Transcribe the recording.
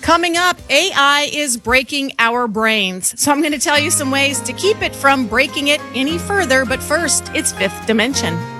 Coming up, AI is breaking our brains. So I'm going to tell you some ways to keep it from breaking it any further. But first, it's Fifth Dimension.